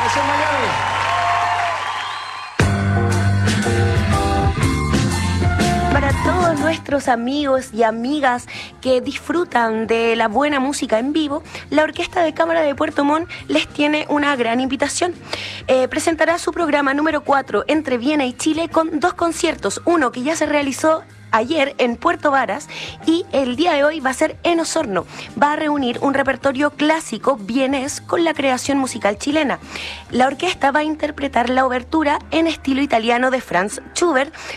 Gracias, Miami. Para todos nuestros amigos y amigas que disfrutan de la buena música en vivo, la Orquesta de Cámara de Puerto Montt les tiene una gran invitación. Presentará su programa número 4 entre Viena y Chile con 2 conciertos, uno que ya se realizó ayer en Puerto Varas y el día de hoy va a ser en Osorno. Va a reunir un repertorio clásico vienés con la creación musical chilena. La orquesta va a interpretar la obertura en estilo italiano de Franz Schubert,